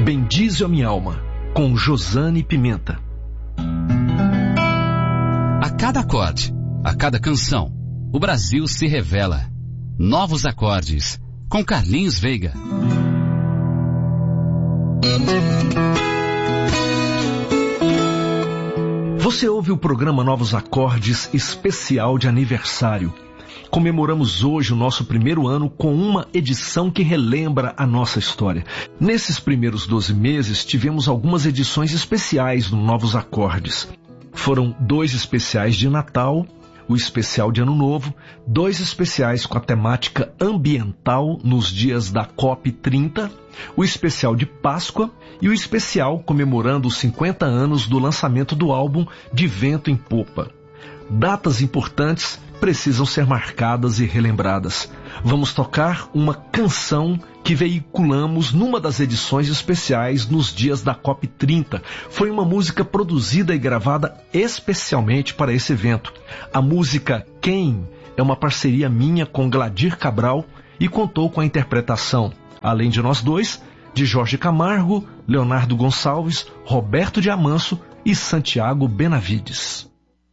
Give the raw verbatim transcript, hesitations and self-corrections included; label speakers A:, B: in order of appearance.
A: Bendize a minha alma, com Josane Pimenta.
B: A cada acorde, a cada canção, o Brasil se revela. Novos acordes, com Carlinhos Veiga.
A: Você ouve o programa Novos Acordes especial de aniversário. Comemoramos hoje o nosso primeiro ano com uma edição que relembra a nossa história. Nesses primeiros doze meses, tivemos algumas edições especiais do Novos Acordes. Foram dois especiais de Natal, o especial de Ano Novo, dois especiais com a temática ambiental nos dias da COP trinta, o especial de Páscoa e o especial comemorando os cinquenta anos do lançamento do álbum De Vento em Popa. Datas importantes precisam ser marcadas e relembradas. Vamos tocar uma canção que veiculamos numa das edições especiais nos dias da COP trinta. Foi uma música produzida e gravada especialmente para esse evento. A música Quem é uma parceria minha com Gladir Cabral e contou com a interpretação, além de nós dois, de Jorge Camargo, Leonardo Gonçalves, Roberto de Amanso e Santiago Benavides.